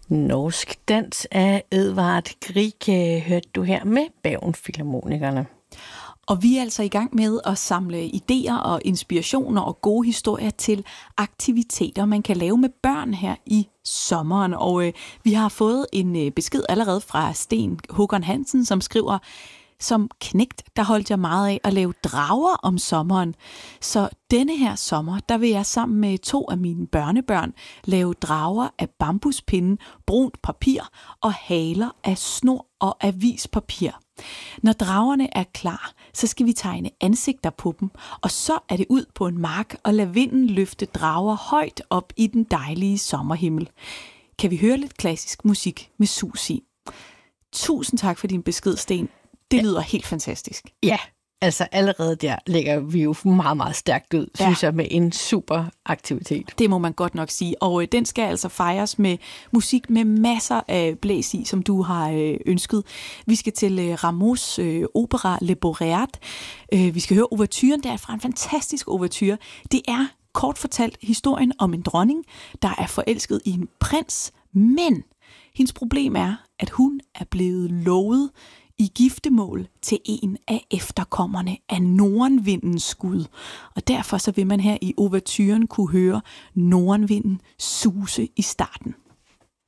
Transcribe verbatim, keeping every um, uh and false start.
Norsk dans af Edvard Grieg hørte du her med Bergen Filharmonikerne. Og vi er altså i gang med at samle idéer og inspirationer og gode historier til aktiviteter, man kan lave med børn her i sommeren. Og øh, vi har fået en øh, besked allerede fra Sten Håkon Hansen, som skriver: som knægt, der holdt jeg meget af at lave drager om sommeren. Så denne her sommer, der vil jeg sammen med to af mine børnebørn lave drager af bambuspinde, brunt papir og haler af snor og avispapir. Når dragerne er klar, så skal vi tegne ansigter på dem, og så er det ud på en mark og lade vinden løfte drager højt op i den dejlige sommerhimmel. Kan vi høre lidt klassisk musik med sus i? Tusind tak for din besked, Sten. Det lyder ja. helt fantastisk. Ja, altså allerede der lægger vi jo meget, meget stærkt ud, ja. synes jeg, med en super aktivitet. Det må man godt nok sige. Og øh, den skal altså fejres med musik med masser af blæs i, som du har øh, ønsket. Vi skal til øh, Rameaus øh, opera Le Boreat. Øh, vi skal høre ouverturen. Det er fra en fantastisk ouverture. Det er kort fortalt historien om en dronning, der er forelsket i en prins, men hendes problem er, at hun er blevet lovet i giftemål til en af efterkommerne af nordenvindens skud. Og derfor så vil man her i ouverturen kunne høre nordenvinden suse i starten.